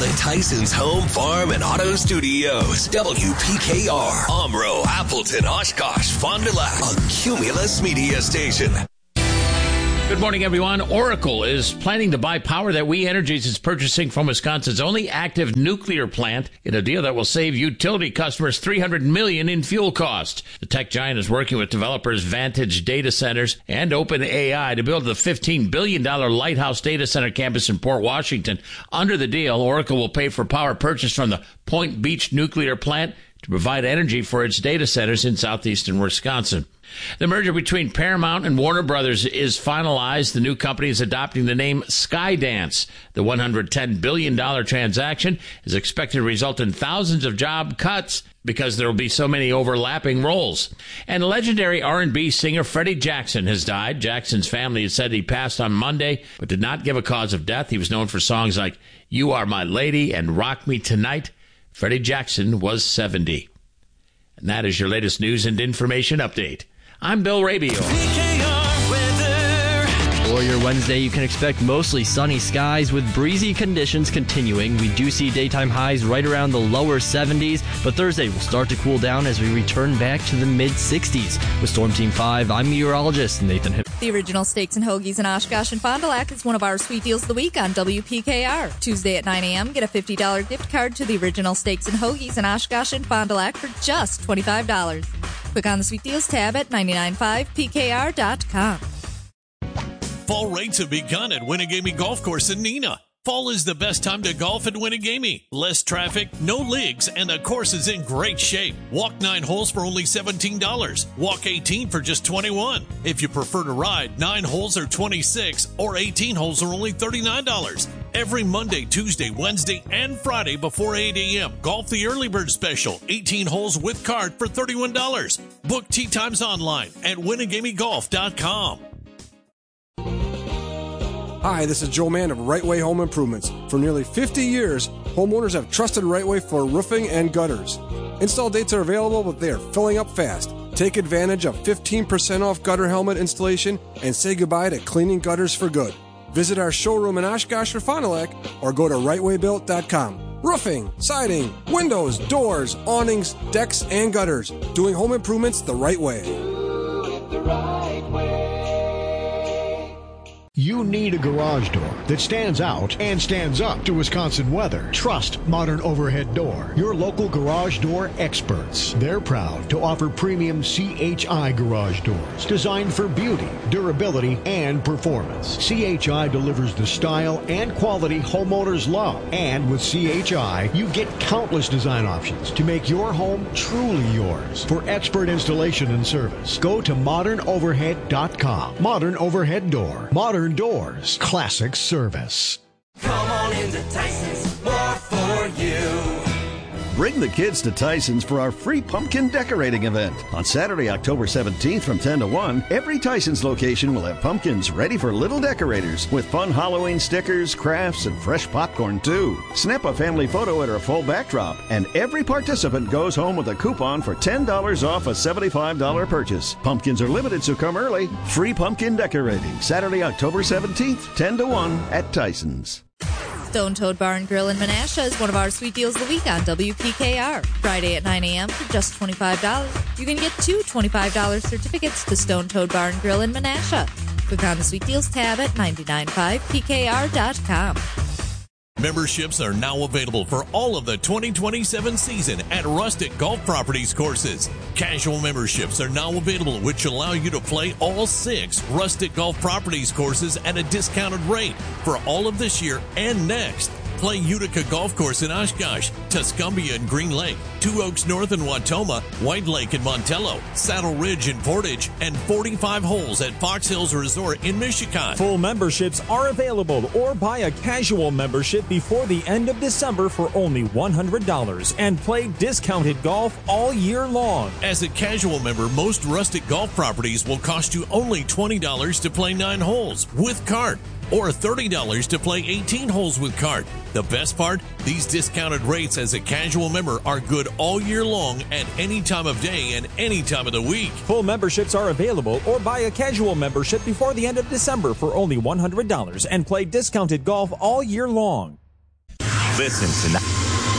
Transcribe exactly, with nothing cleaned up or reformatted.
the Tyson's Home, Farm, and Auto Studios. W P K R, Omro, Appleton, Oshkosh, Fond du Lac, a Cumulus Media Station. Good morning, everyone. Oracle is planning to buy Power That We Energies is purchasing from Wisconsin's only active nuclear plant in a deal that will save utility customers three hundred million dollars in fuel costs. The tech giant is working with developers Vantage Data Centers and OpenAI to build the fifteen billion dollars Lighthouse Data Center campus in Port Washington. Under the deal, Oracle will pay for power purchased from the Point Beach nuclear plant to provide energy for its data centers in southeastern Wisconsin. The merger between Paramount and Warner Brothers is finalized. The new company is adopting the name Skydance. The one hundred ten billion dollars transaction is expected to result in thousands of job cuts because there will be so many overlapping roles. And legendary R and B singer Freddie Jackson has died. Jackson's family has said he passed on Monday, but did not give a cause of death. He was known for songs like You Are My Lady and Rock Me Tonight. Freddie Jackson was seventy. And that is your latest news and information update. I'm Bill Rabio. For your Wednesday, you can expect mostly sunny skies with breezy conditions continuing. We do see daytime highs right around the lower seventies, but Thursday will start to cool down as we return back to the mid-sixties. With Storm Team five, I'm meteorologist Nathan Hipp. The Original Steaks and Hoagies in Oshkosh and Fond du Lac is one of our sweet deals of the week on W P K R. Tuesday at nine a.m., get a fifty dollars gift card to the Original Steaks and Hoagies in Oshkosh and Fond du Lac for just twenty-five dollars. Click on the Sweet Deals tab at nine nine five P K R dot com. Fall rates have begun at Winnegamie Golf Course in Neenah. Fall is the best time to golf at Winnegamie. Less traffic, no leagues, and the course is in great shape. Walk nine holes for only seventeen dollars. Walk eighteen for just twenty-one dollars. If you prefer to ride, nine holes are twenty-six dollars or eighteen holes are only thirty-nine dollars. Every Monday, Tuesday, Wednesday, and Friday before eight a.m. Golf the Early Bird Special. eighteen holes with cart for thirty-one dollars. Book tee times online at Winnegamie Golf dot com. Hi, this is Joe Mann of Right Way Home Improvements. For nearly fifty years, homeowners have trusted Right Way for roofing and gutters. Install dates are available, but they are filling up fast. Take advantage of fifteen percent off gutter helmet installation and say goodbye to cleaning gutters for good. Visit our showroom in Oshkosh or Fond du Lac or go to right way built dot com. Roofing, siding, windows, doors, awnings, decks, and gutters. Doing home improvements the right way. The right way. You need a garage door that stands out and stands up to Wisconsin weather. Trust Modern Overhead Door, your local garage door experts. They're proud to offer premium C H I garage doors designed for beauty, durability, and performance. C H I delivers the style and quality homeowners love. And with C H I, you get countless design options to make your home truly yours. For expert installation and service, go to modern overhead dot com. Modern Overhead Door. Modern Doors. Classic service. Come on into Tyson's, more for you. Bring the kids to Tyson's for our free pumpkin decorating event. On Saturday, October seventeenth from ten to one, every Tyson's location will have pumpkins ready for little decorators with fun Halloween stickers, crafts, and fresh popcorn too. Snap a family photo at our full backdrop, and every participant goes home with a coupon for ten dollars off a seventy-five dollars purchase. Pumpkins are limited, so come early. Free pumpkin decorating, Saturday, October seventeenth, ten to one at Tyson's. Stone Toad Bar and Grill in Menasha is one of our sweet deals of the week on W P K R. Friday at nine a.m. for just twenty-five dollars. You can get two twenty-five dollars certificates to Stone Toad Bar and Grill in Menasha. Click on the Sweet Deals tab at nine nine five P K R dot com. Memberships are now available for all of the twenty twenty-seven season at Rustic Golf Properties courses. Casual memberships are now available, which allow you to play all six Rustic Golf Properties courses at a discounted rate for all of this year and next. Play Utica Golf Course in Oshkosh, Tuscumbia and Green Lake, Two Oaks North in Watoma, White Lake in Montello, Saddle Ridge in Portage, and forty-five holes at Fox Hills Resort in Michigan. Full memberships are available, or buy a casual membership before the end of December for only one hundred dollars and play discounted golf all year long. As a casual member, most Rustic Golf Properties will cost you only twenty dollars to play nine holes with cart, or thirty dollars to play eighteen holes with cart. The best part? These discounted rates as a casual member are good all year long at any time of day and any time of the week. Full memberships are available, or buy a casual membership before the end of December for only one hundred dollars and play discounted golf all year long. Listen tonight.